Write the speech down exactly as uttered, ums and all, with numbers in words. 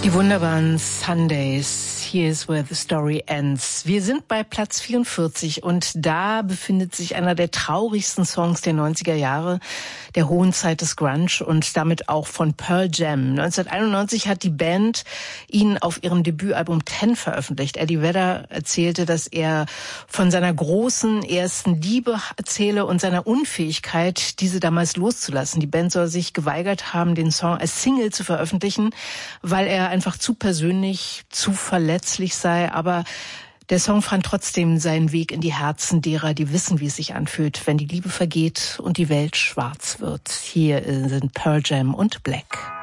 Die wunderbaren Sundays. Here's where the story ends. Wir sind bei Platz vierundvierzig und da befindet sich einer der traurigsten Songs der neunziger Jahre, der hohen Zeit des Grunge und damit auch von Pearl Jam. neunzehnhunderteinundneunzig hat die Band ihn auf ihrem Debütalbum Ten veröffentlicht. Eddie Vedder erzählte, dass er von seiner großen ersten Liebe erzähle und seiner Unfähigkeit, diese damals loszulassen. Die Band soll sich geweigert haben, den Song als Single zu veröffentlichen, weil er einfach zu persönlich, zu verletzlich sei. Aber der Song fand trotzdem seinen Weg in die Herzen derer, die wissen, wie es sich anfühlt, wenn die Liebe vergeht und die Welt schwarz wird. Hier sind Pearl Jam und Black.